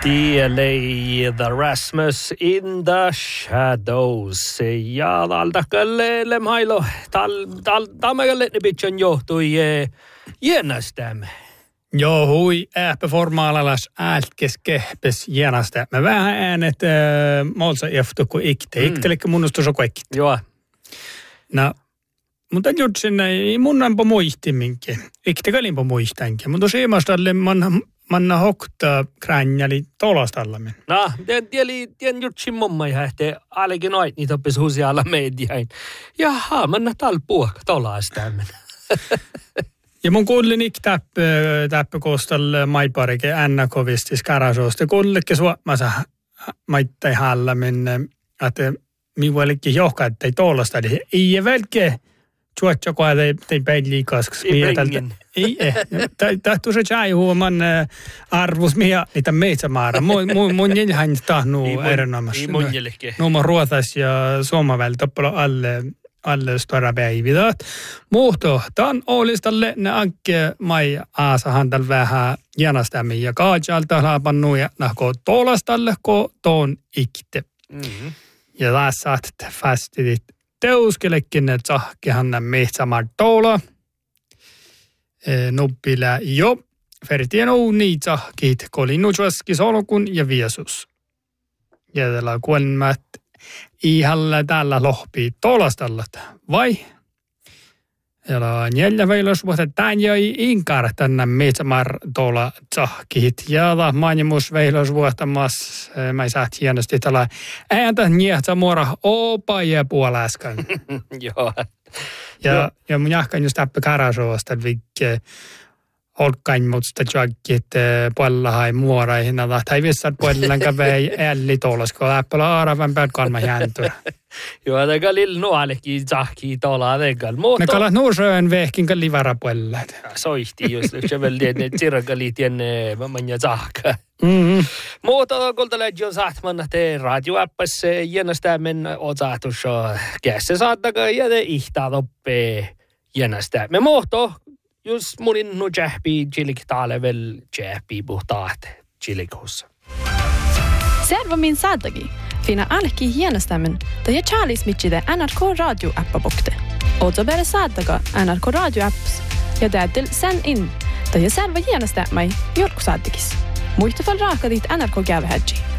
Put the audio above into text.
Lay the Rasmus in the Shadows. Ja taltakälle lemhailo. Talmagalle ne bitchan johtui jännästämme. Joo, hui formaalallas ältkes kehpes jännästämme. Vähän äänet molsa eftu kuin ikte. Iktelekö munnustus on ikte. Joo. No, mutta jutsin ei munnanpa muistimminkin. Ikte kalinpa muistankin. Mutta siimastalle manna hokta kränjäli tolastallamen. No, tien jutsin mumma ihan, että ainakin noit niitä oppis husialla mediain. Jaha, manna talpua tolastallamen. Ja mun kuulin täppä koostalla maiparike ännakovistis karasoosta. Kuulikin suomassa maittai hallamen, että minua olikin johka, että ei tolasta. Ei välkkä tuotja, kun ei päin liikasks. Ei, tahtuu se tjai huoman arvus, mikä niitä meitsämaara. Mun jälhän tahnuu erinomaisesti. Ei mun jälkeen. Nuuma ruotas ja suomaväli toppalo alle stora päividat. Muhto, tämän olistalle ne ankke mai aasahan tällä vähän jänastämme ja kaajalta laapannu ja nahko tolastalle, ko toon ikte. Mm-hmm. Ja taas saat fastit teuskelekin, että sahkehan nämä mehtsamar tola. Nuppila jo. Fertien niitä sahkit, kolinnutsvaski solkun ja viesus. Ja tällä kuolmat ihalla tällä lohpii tolastallat, vai? Ja neljä veilos vuotta tämän joi inkar tänne metsämar tuolla tsahkit. Ja mainimus veilos vuotta mas, mä saat hienosti tällä ääntä niehtsä muora opa ja puoläskän. Joo. Ja mun jahkan just täppä karasoosta, vikke olkain musta joakit puolella muoraihin, että ei vissat puolella kävei älli tuolla, kun läppöllä aaravan päät kalma jääntyä. Joo, tämä oli nuolekin tsahki tuolla tegal. Ne kalat nuusöön vehkin kalli varapuolella. Soihti just, se vielä tsirkali tienne manja tsahka. Mutta kultalla jo saatman te radioappas jännästämmen otsahtus kässä saattakaa ja te ihtaatoppe jännästämme. Mutta just munin nu jähpi chilik taalevel jähpi puhtaat chilikussa. Servo min saadagi. Fina alki hienostämmen, tai ja Charlies mitchide NRK radio-appa-bokte. Ootso bere saadaga NRK radio-apps, ja täytyy sen in, tai ja servo hienostämmäi jorku saadagis. Muistafall raakadit NRK-gävehädji.